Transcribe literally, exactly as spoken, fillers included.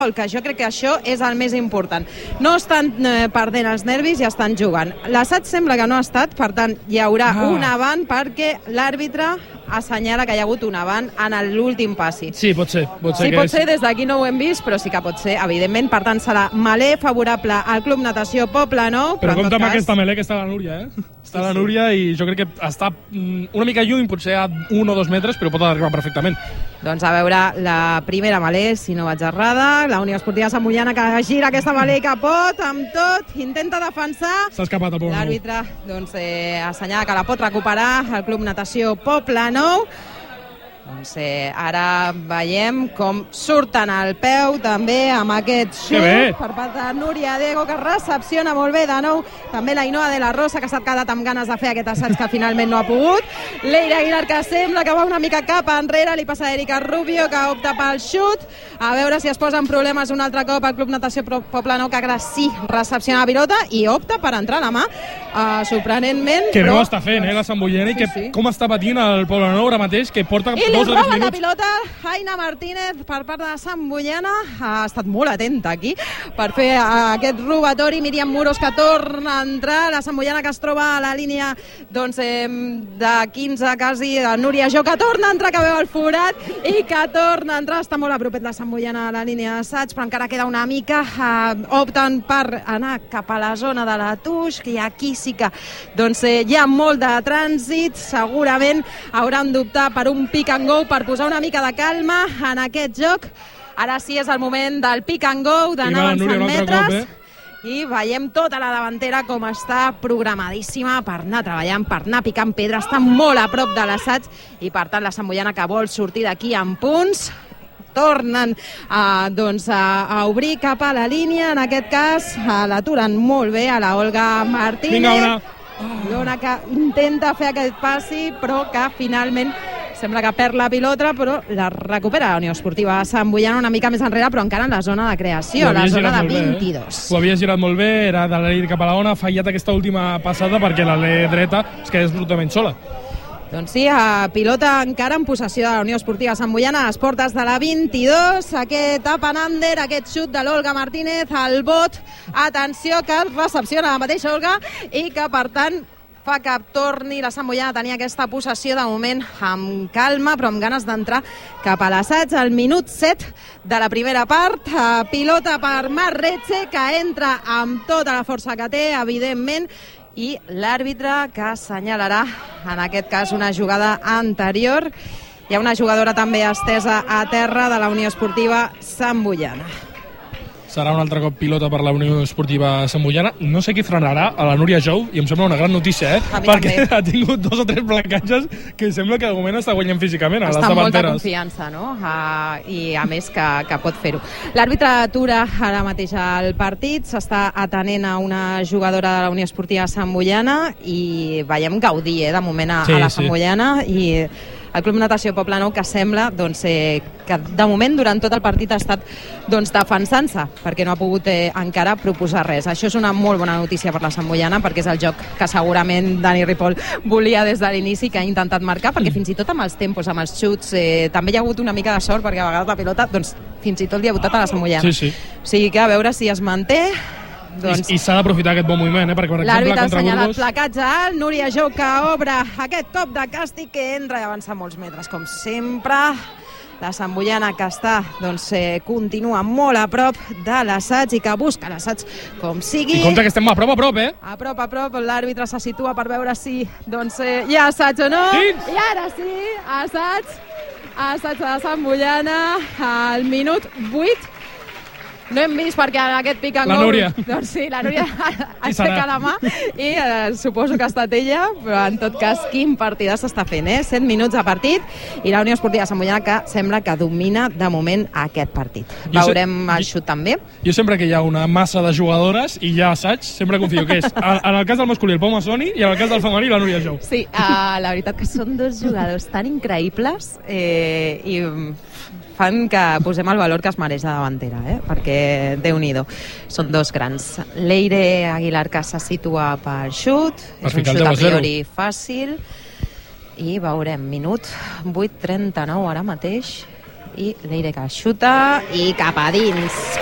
que jo crec que això és el més important. No estan eh, perdent els nervis i estan jugant. L'assaig sembla que no ha estat, per tant, hi haurà ah. un avant perquè l'àrbitre assenyala que hi ha hagut un avant en l'últim passi. Sí, pot ser. Pot ser sí, que pot és... ser, des d'aquí no ho hem vist, però sí que pot ser, evidentment. Per tant, serà melé favorable al Club Natació Poblenou. Però, però compta amb cas... aquesta melé que està la Núria, eh? Està sí, la Núria sí. I jo crec que està una mica lluny, potser a un o dos metres, però pot arribar perfectament. Doncs a veure la primera melé, si no vaig errada, la Unió Esportiva Sant Moiana que gira aquesta melé que pot, amb tot, intenta defensar. S'ha escapat el Poblenou. L'àrbitre doncs, eh, assenyala que la pot recuperar el Club Natació Poblenou. Doncs eh, ara veiem com surten al peu també amb aquest xut per part de Núria Diego, que recepciona molt bé de nou. També la Ainhoa de la Rosa, que s'ha quedat amb ganes de fer aquest assaig que finalment no ha pogut. Leire Aguilar, que sembla que va una mica cap enrere, li passa a Erika Rubio, que opta pel xut. A veure si es posa en problemes un altre cop el Club Natació Poblenou, que ara sí recepciona la pilota i opta per entrar a la mà. Uh, sorprenentment. Que però... no està fent, eh, la Sant Moiana, i que sí, sí. com està patint el Poblenou ara mateix, que porta I dos o tres minuts. la pilota Aina Martínez per part de la Sant Moiana. Ha estat molt atenta aquí per fer aquest robatori. Míriam Muros, que torna a entrar. La Sant Moiana, que es troba a la línia doncs, eh, de quinze quasi. La Núria Jo, que torna a entrar, que veu el forat i que torna a entrar. Està molt a propet la Sant Moiana a la línia d'assaig, però encara queda una mica. Eh, opten per anar cap a la zona de la Tuix, que aquí sí que doncs, eh, hi ha molt de trànsit. Segurament hauran d'optar per un pick and go per posar una mica de calma en aquest joc. Ara sí és el moment del pick and go, d'anar avançant metres. Cop, eh? I veiem tota la davantera com està programadíssima per anar treballant, per anar picant pedra. Està molt a prop de l'assaig i per tant la Sant Moiana, que vol sortir d'aquí amb punts, tornen a, doncs, a, a obrir cap a la línia. En aquest cas l'aturen molt bé a la Olga Martínez. Vinga, una. Una que intenta fer aquest passi, però que finalment sembla que perd la pilota, però la recupera la Unió Esportiva Sant Moiana una mica més enrere, però encara en la zona de creació, la zona de vint-i-dos. Bé, eh? Ho havia girat molt bé, era de l'Elid cap a la ona, ha fallat aquesta última passada perquè l'Ale dreta es queda absolutament sola. Doncs sí, a pilota encara en possessió de la Unió Esportiva Sant Moiana, a les portes de la vint-i-dos, aquest up and under, aquest xut de l'Olga Martínez, el bot, atenció, que recepciona la mateixa Olga i que per tant fa que torni la Sant Moiana a tenir aquesta possessió de moment amb calma, però amb ganes d'entrar cap a l'assaig. Al minut set de la primera part, pilota per Mar Retxe, que entra amb tota la força que té, evidentment, i l'àrbitre que assenyalarà en aquest cas una jugada anterior. Hi ha una jugadora també estesa a terra de la Unió Esportiva Sant Moiana. Serà un altre cop pilota per la Unió Esportiva Sant Moiana. No sé qui frenarà a la Núria Jou, i em sembla una gran notícia, eh? Perquè també ha tingut dos o tres placatges que sembla que de moment està guanyant físicament a les davanteres. Està molta confiança, no? Uh, I a més que, que pot fer-ho. L'àrbitre atura ara mateix el partit, s'està atenent a una jugadora de la Unió Esportiva Sant Moiana i veiem gaudir, eh, de moment a, sí, a la Sant sí. Moiana, i el Club Natació Poblenou, que sembla doncs, eh, que de moment durant tot el partit ha estat doncs, defensant-se, perquè no ha pogut eh, encara proposar res. Això és una molt bona notícia per la Sant Moiana, perquè és el joc que segurament Dani Ripoll volia des de l'inici, que ha intentat marcar, perquè fins i tot amb els tempos, amb els xuts, eh, també hi ha hagut una mica de sort, perquè a vegades la pilota doncs, fins i tot li ha votat a la Sant Moiana. Sí, sí. O sigui que a veure si es manté. Doncs, I, i s'ha d'aprofitar aquest bon moviment, eh? Perquè per exemple l'àrbitre ha assenyalat Burgos... placatge alt, Núria Jou, que obre aquest cop de càstig, que entra i avança molts metres, com sempre. La Sant Moiana, que està, doncs, eh, continua molt a prop de l'assaig i que busca l'assaig com sigui. I compte que estem a prop a prop, eh? A prop a prop, l'àrbitre se situa per veure si doncs, eh, hi ha assaig o no. Dins! I ara sí, assaig, assaig de la Sant Moiana, al minut vuit. No hem vist perquè en aquest pick and go... La Núria. Doncs sí, la Núria aixeca la mà i eh, suposo que ha estat ella, però en tot cas, quin partidà s'està fent, eh? set minuts de partit i la Unió Esportiva Sant Moiana, que sembla que domina de moment aquest partit. Jo Veurem se... el xut també. Jo sempre que hi ha una massa de jugadores i hi ha assaig, sempre confio que és en el cas del masculí el Pau Massoni i en el cas del femení la Núria Jou. Sí, uh, la veritat que són dos jugadors tan increïbles eh, i fan que posem el valor que es mereix la davantera, eh? Perquè Déu-n'hi-do, són dos grans. Leire Aguilar, que se situa per xut, és un xut a priori fàcil, i veurem, minut vuit trenta-nou ara mateix, i Leire que xuta i cap a dins.